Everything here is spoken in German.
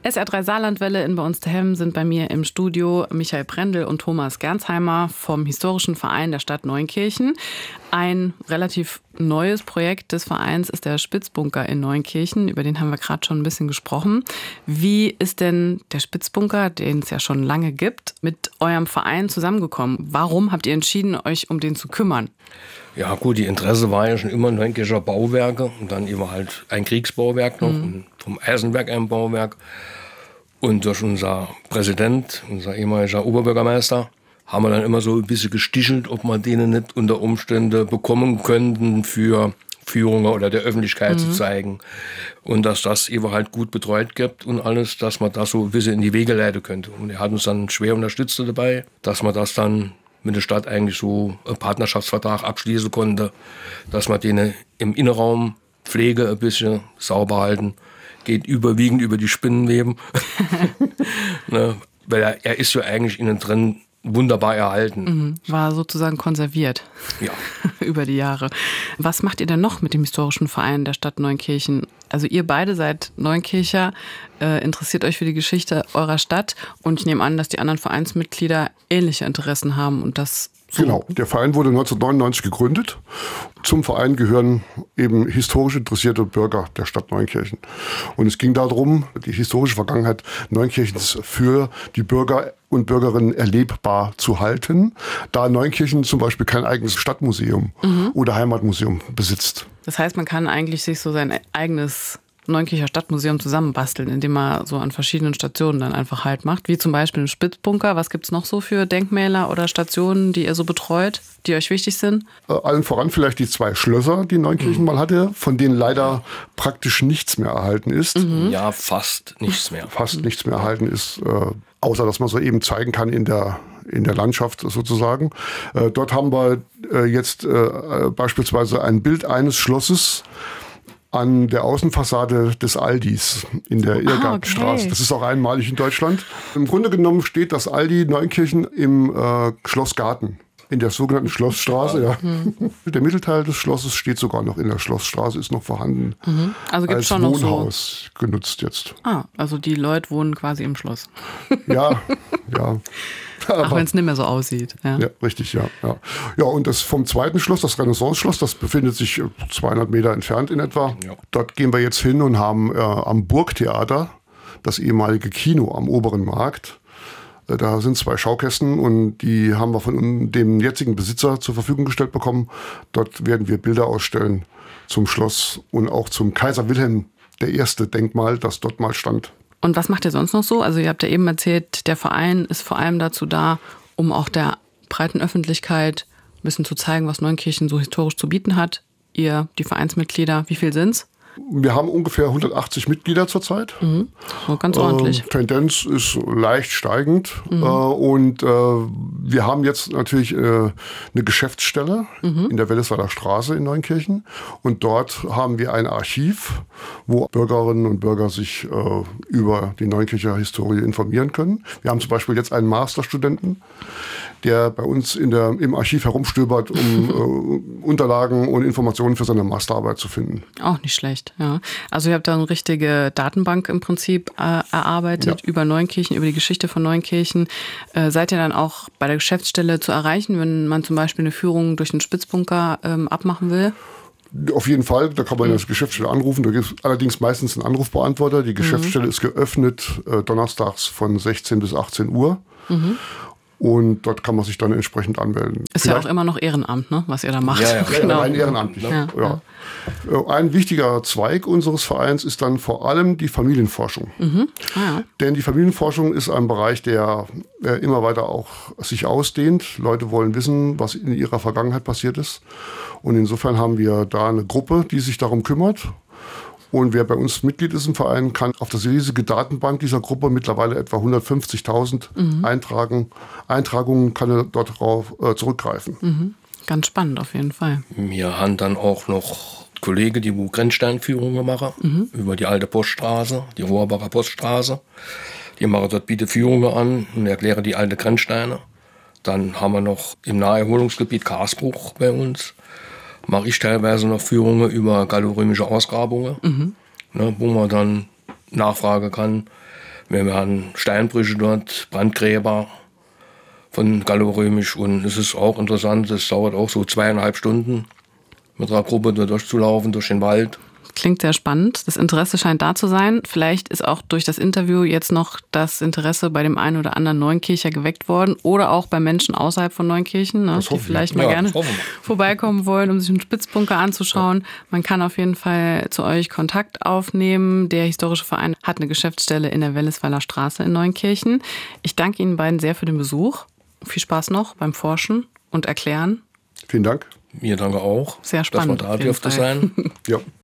SR3 Saarlandwelle in Bei uns daheim sind bei mir im Studio Michael Brendel und Thomas Gernsheimer vom Historischen Verein der Stadt Neunkirchen. Ein relativ neues Projekt des Vereins ist der Spitzbunker in Neunkirchen. Über den haben wir gerade schon ein bisschen gesprochen. Wie ist denn der Spitzbunker, den es ja schon lange gibt, mit eurem Verein zusammengekommen? Warum habt ihr entschieden, euch um den zu kümmern? Ja gut, die Interesse war ja schon immer Neunkircher Bauwerke und dann eben halt ein Kriegsbauwerk noch, und vom Eisenwerk ein Bauwerk. Und durch unser Präsident, unser ehemaliger Oberbürgermeister, haben wir dann immer so ein bisschen gestichelt, ob wir denen nicht unter Umständen bekommen könnten, für Führungen oder der Öffentlichkeit zu zeigen. Und dass das eben halt gut betreut gibt und alles, dass man das so ein bisschen in die Wege leiten könnte. Und er hat uns dann schwer unterstützt dabei, dass man das dann mit der Stadt eigentlich so einen Partnerschaftsvertrag abschließen konnte, dass man denen im Innenraum Pflege ein bisschen sauber halten. Geht überwiegend über die Spinnenweben. Ne? Weil er ist ja eigentlich innen drin wunderbar erhalten. War sozusagen konserviert. Ja. Über die Jahre. Was macht ihr denn noch mit dem Historischen Verein der Stadt Neunkirchen? Also ihr beide seid Neunkircher, interessiert euch für die Geschichte eurer Stadt und ich nehme an, dass die anderen Vereinsmitglieder ähnliche Interessen haben und das so. Genau, der Verein wurde 1999 gegründet. Zum Verein gehören eben historisch interessierte Bürger der Stadt Neunkirchen. Und es ging darum, die historische Vergangenheit Neunkirchens für die Bürger und Bürgerinnen erlebbar zu halten, da Neunkirchen zum Beispiel kein eigenes Stadtmuseum oder Heimatmuseum besitzt. Das heißt, man kann eigentlich sich so sein eigenes Neunkircher Stadtmuseum zusammenbasteln, indem man so an verschiedenen Stationen dann einfach Halt macht, wie zum Beispiel im Spitzbunker. Was gibt's noch so für Denkmäler oder Stationen, die ihr so betreut, die euch wichtig sind? Allen voran vielleicht die 2 Schlösser, die Neunkirchen mal hatte, von denen leider praktisch nichts mehr erhalten ist. Ja, fast nichts mehr. Fast nichts mehr erhalten ist, außer dass man so eben zeigen kann in der Landschaft sozusagen. Dort haben wir jetzt beispielsweise ein Bild eines Schlosses an der Außenfassade des Aldis in der Irrgartenstraße. Okay. Das ist auch einmalig in Deutschland. Im Grunde genommen steht das Aldi Neunkirchen im Schlossgarten. In der sogenannten Schlossstraße, ja. Der Mittelteil des Schlosses steht sogar noch in der Schlossstraße, ist noch vorhanden. Also gibt's als schon noch Wohnhaus so genutzt jetzt. Also die Leute wohnen quasi im Schloss. Ja. Auch wenn es nicht mehr so aussieht. Ja, richtig, ja. Ja, und das vom zweiten Schloss, das Renaissance-Schloss, das befindet sich 200 Meter entfernt in etwa. Ja. Dort gehen wir jetzt hin und haben am Burgtheater, das ehemalige Kino am Oberen Markt. Da sind 2 Schaukästen und die haben wir von dem jetzigen Besitzer zur Verfügung gestellt bekommen. Dort werden wir Bilder ausstellen zum Schloss und auch zum Kaiser Wilhelm I. Denkmal, das dort mal stand. Und was macht ihr sonst noch so? Also ihr habt ja eben erzählt, der Verein ist vor allem dazu da, um auch der breiten Öffentlichkeit ein bisschen zu zeigen, was Neunkirchen so historisch zu bieten hat. Ihr, die Vereinsmitglieder, wie viel sind's? Wir haben ungefähr 180 Mitglieder zurzeit. So ganz ordentlich. Tendenz ist leicht steigend. Und wir haben jetzt natürlich eine Geschäftsstelle in der Wellesweiler Straße in Neunkirchen. Und dort haben wir ein Archiv, wo Bürgerinnen und Bürger sich über die Neunkircher Historie informieren können. Wir haben zum Beispiel jetzt einen Masterstudenten, der bei uns im Archiv herumstöbert, um Unterlagen und Informationen für seine Masterarbeit zu finden. Auch nicht schlecht, ja. Also ihr habt da eine richtige Datenbank im Prinzip erarbeitet über Neunkirchen, über die Geschichte von Neunkirchen. Seid ihr dann auch bei der Geschäftsstelle zu erreichen, wenn man zum Beispiel eine Führung durch den Spitzbunker abmachen will? Auf jeden Fall, da kann man in der Geschäftsstelle anrufen. Da gibt es allerdings meistens einen Anrufbeantworter. Die Geschäftsstelle ist geöffnet donnerstags von 16 bis 18 Uhr. Und dort kann man sich dann entsprechend anmelden. Ist ja auch immer noch Ehrenamt, ne, was ihr da macht. Ja, genau. Rein ehrenamtlich. Ja. Ein wichtiger Zweig unseres Vereins ist dann vor allem die Familienforschung. Denn die Familienforschung ist ein Bereich, der immer weiter auch sich ausdehnt. Leute wollen wissen, was in ihrer Vergangenheit passiert ist. Und insofern haben wir da eine Gruppe, die sich darum kümmert. Und wer bei uns Mitglied ist im Verein, kann auf das riesige Datenbank dieser Gruppe, mittlerweile etwa 150.000 Eintragungen, kann er dort drauf zurückgreifen. Ganz spannend auf jeden Fall. Wir haben dann auch noch Kollegen, die Grenzsteinführungen machen, über die alte Poststraße, die Rohrbacher Poststraße. Die machen dort biete Führungen an und erklären die alte Grenzsteine. Dann haben wir noch im Naherholungsgebiet Karsbruch bei uns. Mache ich teilweise noch Führungen über gallorömische Ausgrabungen, wo man dann nachfragen kann, Wir haben Steinbrüche dort, Brandgräber von Gallorömisch. Und es ist auch interessant, es dauert auch so 2,5 Stunden mit einer Gruppe da durchzulaufen, durch den Wald. Klingt sehr spannend. Das Interesse scheint da zu sein. Vielleicht ist auch durch das Interview jetzt noch das Interesse bei dem einen oder anderen Neunkircher geweckt worden oder auch bei Menschen außerhalb von Neunkirchen, ne, die vielleicht mal gerne vorbeikommen wollen, um sich einen Spitzbunker anzuschauen. Man kann auf jeden Fall zu euch Kontakt aufnehmen. Der Historische Verein hat eine Geschäftsstelle in der Wellesweiler Straße in Neunkirchen. Ich danke Ihnen beiden sehr für den Besuch. Viel Spaß noch beim Forschen und Erklären. Vielen Dank. Mir danke auch. Sehr spannend. Dass wir da dürfte sein. Ja.